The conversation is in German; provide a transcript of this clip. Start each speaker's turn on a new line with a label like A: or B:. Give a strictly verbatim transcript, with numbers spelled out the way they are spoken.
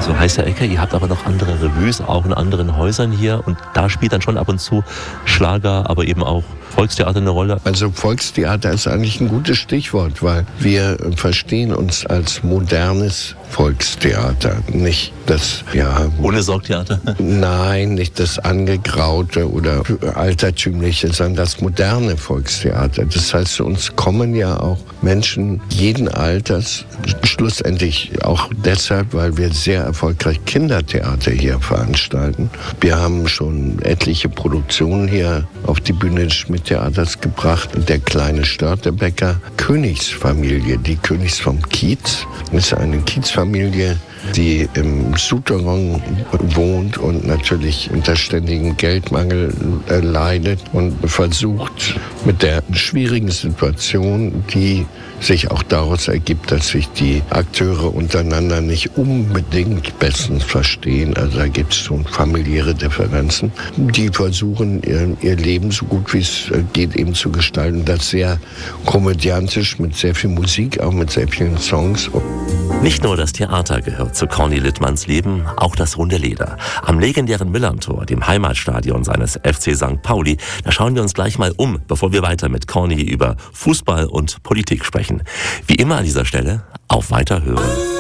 A: Also heißt ja Ecke, ihr habt aber noch andere Revues, auch in anderen Häusern hier und da spielt dann schon ab und zu Schlager, aber eben auch Volkstheater eine Rolle?
B: Also Volkstheater ist eigentlich ein gutes Stichwort, weil wir verstehen uns als modernes Volkstheater, nicht das, ja...
A: Ohne Sorgtheater?
B: Nein, nicht das angegraute oder altertümliche, sondern das moderne Volkstheater. Das heißt, zu uns kommen ja auch Menschen jeden Alters, schlussendlich auch deshalb, weil wir sehr erfolgreich Kindertheater hier veranstalten. Wir haben schon etliche Produktionen hier auf die Bühne des Schmidt-Theaters gebracht. Der kleine Störtebecker Königsfamilie, die Königs vom Kiez, ist eine Kiezfamilie, die im Souterrain wohnt und natürlich unter ständigem Geldmangel äh, leidet und versucht mit der schwierigen Situation, die sich auch daraus ergibt, dass sich die Akteure untereinander nicht unbedingt bestens verstehen. Also da gibt es schon familiäre Differenzen. Die versuchen, ihr, ihr Leben so gut wie es geht eben zu gestalten. Das sehr komödiantisch, mit sehr viel Musik, auch mit sehr vielen Songs.
A: Nicht nur das Theater gehört zu Corny Littmanns Leben, auch das runde Leder. Am legendären Millerntor, dem Heimatstadion seines F C Sankt Pauli, da schauen wir uns gleich mal um, bevor wir weiter mit Corny über Fußball und Politik sprechen. Wie immer an dieser Stelle, auf Weiterhören.